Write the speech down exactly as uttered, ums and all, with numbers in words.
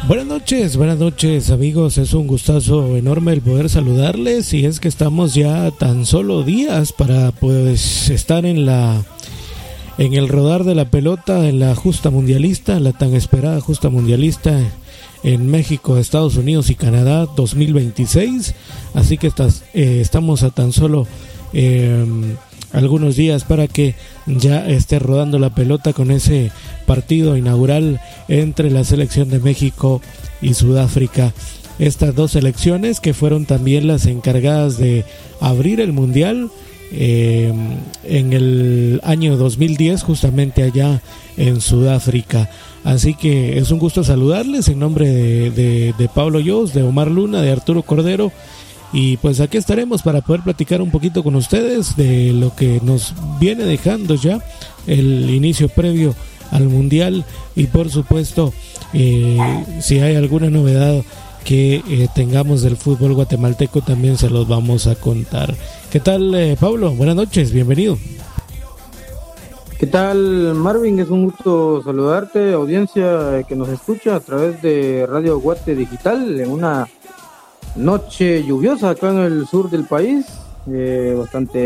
Buenas noches, buenas noches amigos, es un gustazo enorme el poder saludarles y es que estamos ya tan solo días para pues estar en la en el rodar de la pelota en la justa mundialista, la tan esperada justa mundialista en México, Estados Unidos y Canadá dos mil veintiséis, así que estás, eh, estamos a tan solo eh, algunos días para que ya esté rodando la pelota con ese partido inaugural entre la selección de México y Sudáfrica. Estas dos selecciones que fueron también las encargadas de abrir el mundial eh, en el año dos mil diez, justamente allá en Sudáfrica. Así que es un gusto saludarles en nombre de, de, de Pablo Yos, de Omar Luna, de Arturo Cordero. Y pues aquí estaremos para poder platicar un poquito con ustedes de lo que nos viene dejando ya el inicio previo al mundial y por supuesto eh, si hay alguna novedad que eh, tengamos del fútbol guatemalteco también se los vamos a contar. ¿Qué tal eh, Pablo? Buenas noches, bienvenido. ¿Qué tal Marvin? Es un gusto saludarte, audiencia que nos escucha a través de Radio Guate Digital en una noche lluviosa acá en el sur del país, eh, bastante